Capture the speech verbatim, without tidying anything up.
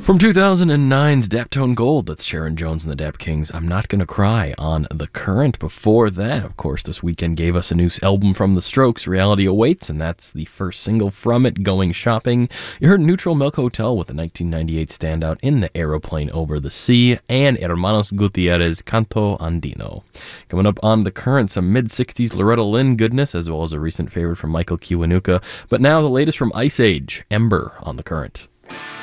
From two thousand nine's Daptone Gold, that's Sharon Jones and the Dap Kings, I'm Not Gonna Cry on The Current. Before that, of course, this weekend gave us a new album from The Strokes, Reality Awaits, and that's the first single from it, Going Shopping. You heard Neutral Milk Hotel with the nineteen ninety-eight standout In the Aeroplane Over the Sea, and Hermanos Gutierrez, Canto Andino. Coming up on The Current, some mid-sixties Loretta Lynn goodness, as well as a recent favorite from Michael Kiwanuka. But now the latest from Ice Age, Ember on The Current.